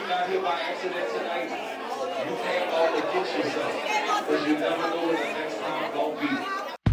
you're not here by accident tonight, you can't overlook yourself. Because you never know what the next time gonna be.